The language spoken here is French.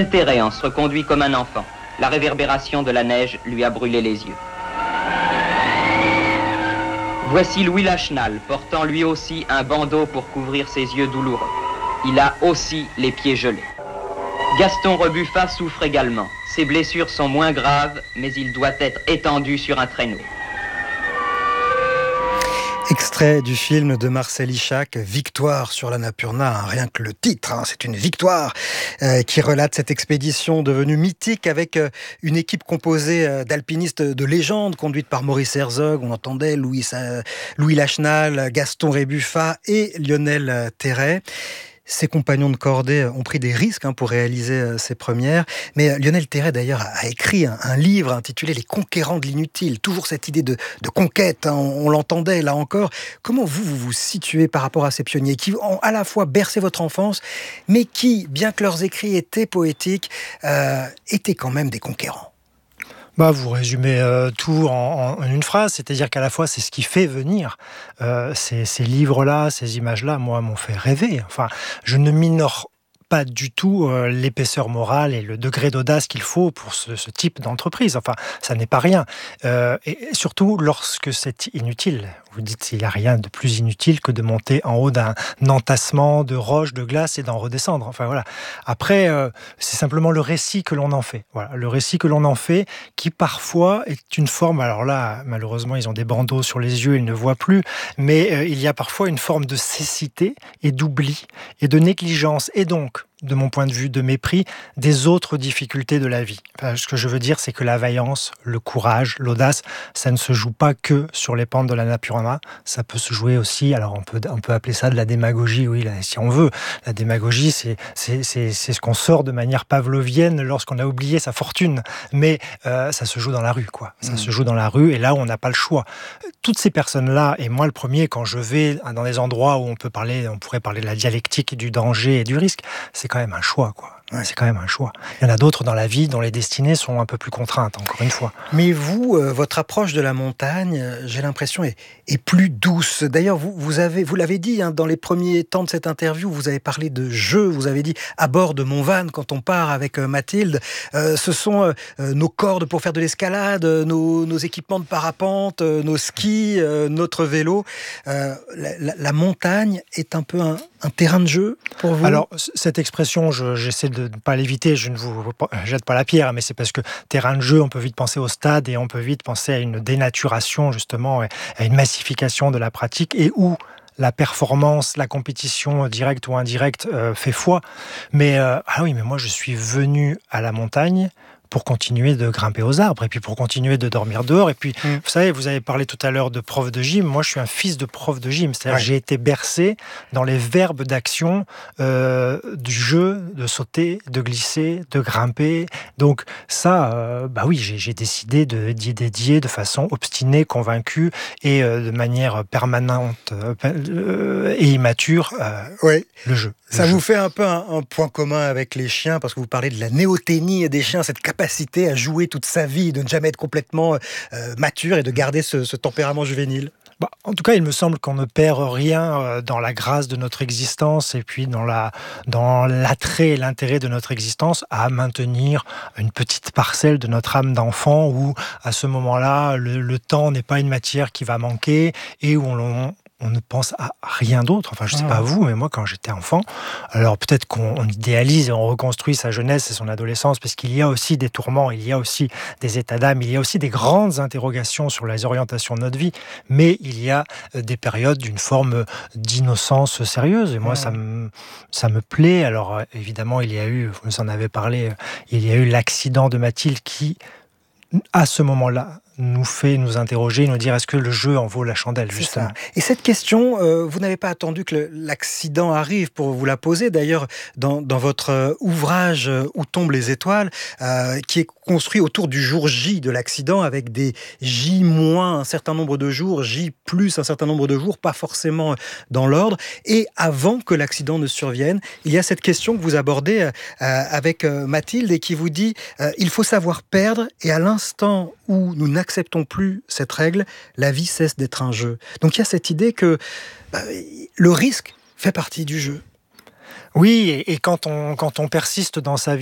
Lionel Terray en se reconduit comme un enfant. La réverbération de la neige lui a brûlé les yeux. Voici Louis Lachenal, portant lui aussi un bandeau pour couvrir ses yeux douloureux. Il a aussi les pieds gelés. Gaston Rebuffa souffre également. Ses blessures sont moins graves, mais il doit être étendu sur un traîneau. Extrait du film de Marcel Ichac, Victoire sur l'Annapurna, rien que le titre, c'est une victoire, qui relate cette expédition devenue mythique avec une équipe composée d'alpinistes de légende, conduite par Maurice Herzog. On entendait Louis Lachenal, Gaston Rebuffa et Lionel Terray. Ses compagnons de cordée ont pris des risques pour réaliser ces premières. Mais Lionel Terray, d'ailleurs, a écrit un livre intitulé « Les conquérants de l'inutile ». Toujours cette idée de conquête, on l'entendait là encore. Comment vous situez par rapport à ces pionniers qui ont à la fois bercé votre enfance, mais qui, bien que leurs écrits étaient poétiques, étaient quand même des conquérants? Vous résumez tout en une phrase, c'est-à-dire qu'à la fois c'est ce qui fait venir ces livres-là, ces images-là, moi, m'ont fait rêver. Enfin, je ne minore pas du tout l'épaisseur morale et le degré d'audace qu'il faut pour ce type d'entreprise. Enfin, ça n'est pas rien. Et surtout lorsque c'est inutile. Vous dites qu'il n'y a rien de plus inutile que de monter en haut d'un entassement de roches, de glace et d'en redescendre. Enfin voilà. Après, c'est simplement le récit que l'on en fait. Voilà, le récit que l'on en fait, qui parfois est une forme. Alors là, malheureusement, ils ont des bandeaux sur les yeux, ils ne voient plus. Mais il y a parfois une forme de cécité et d'oubli et de négligence. Et donc, de mon point de vue, de mépris des autres difficultés de la vie. Enfin, ce que je veux dire, c'est que la vaillance, le courage, l'audace, ça ne se joue pas que sur les pentes de l'Annapurna. Ça peut se jouer aussi, alors on peut appeler ça de la démagogie, oui, là, si on veut. La démagogie, c'est ce qu'on sort de manière pavlovienne lorsqu'on a oublié sa fortune. Mais ça se joue dans la rue, quoi. Ça se joue dans la rue, et là où on n'a pas le choix. Toutes ces personnes-là, et moi le premier, quand je vais dans des endroits où on pourrait parler de la dialectique du danger et du risque, c'est quand même un choix, quoi. Ouais, c'est quand même un choix. Il y en a d'autres dans la vie dont les destinées sont un peu plus contraintes, encore une fois. Mais vous, votre approche de la montagne, j'ai l'impression, est plus douce. D'ailleurs, vous l'avez dit dans les premiers temps de cette interview, vous avez parlé de jeu, vous avez dit à bord de mon van, quand on part avec Mathilde, ce sont nos cordes pour faire de l'escalade, nos équipements de parapente, nos skis, notre vélo. La montagne est un peu un terrain de jeu pour vous? Alors, cette expression, j'essaie de ne pas l'éviter, je ne vous jette pas la pierre, mais c'est parce que terrain de jeu, on peut vite penser au stade et on peut vite penser à une dénaturation, justement, à une massification de la pratique, et où la performance, la compétition directe ou indirecte fait foi. Mais mais moi, je suis venu à la montagne pour continuer de grimper aux arbres, et puis pour continuer de dormir dehors. Et puis, vous savez, vous avez parlé tout à l'heure de prof de gym. Moi, je suis un fils de prof de gym. C'est-à-dire que j'ai été bercé dans les verbes d'action du jeu, de sauter, de glisser, de grimper. Donc ça, j'ai décidé d'y dédier de façon obstinée, convaincue, et de manière permanente et immature le jeu. Ça vous fait un peu un point commun avec les chiens, parce que vous parlez de la néoténie des chiens, cette capacité à jouer toute sa vie, de ne jamais être complètement mature et de garder ce tempérament juvénile. En tout cas, il me semble qu'on ne perd rien dans la grâce de notre existence et puis dans l'attrait et l'intérêt de notre existence à maintenir une petite parcelle de notre âme d'enfant où, à ce moment-là, le temps n'est pas une matière qui va manquer et où on ne pense à rien d'autre. Enfin, je ne sais pas vous, mais moi, quand j'étais enfant, alors peut-être qu'on idéalise et on reconstruit sa jeunesse et son adolescence, parce qu'il y a aussi des tourments, il y a aussi des états d'âme, il y a aussi des grandes interrogations sur les orientations de notre vie, mais il y a des périodes d'une forme d'innocence sérieuse. Et moi, ça me plaît. Alors, évidemment, il y a eu, vous en avez parlé, il y a eu l'accident de Mathilde qui, à ce moment-là, nous fait nous interroger, nous dire est-ce que le jeu en vaut la chandelle, justement. Et cette question, vous n'avez pas attendu que l'accident arrive pour vous la poser. D'ailleurs, dans votre ouvrage Où tombent les étoiles, qui est construit autour du jour J de l'accident, avec des J- un certain nombre de jours, J+ un certain nombre de jours, pas forcément dans l'ordre. Et avant que l'accident ne survienne, il y a cette question que vous abordez avec Mathilde et qui vous dit il faut savoir perdre, et à l'instant où nous n'acceptons plus cette règle, la vie cesse d'être un jeu. Donc il y a cette idée que le risque fait partie du jeu. Oui, et quand on persiste dans sa vie,